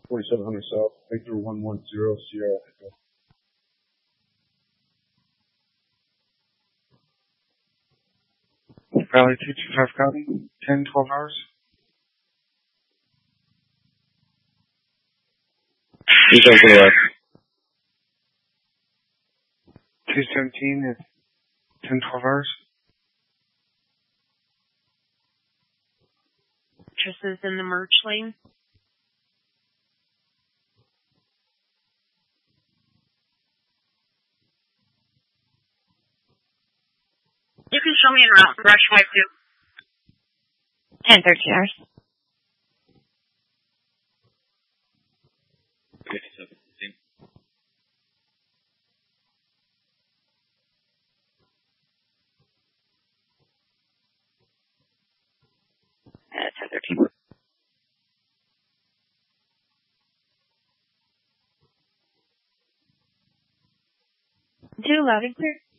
4700 South, Victor 110 Sierra Echo. Valley 225 Cotton, 10-12 hours. He's on to the left. 217 at 10-12 hours. Tristan's in the merge lane. You can show me en route. Rush 52. 10-13 hours. 57. 10-13. Two loud and clear.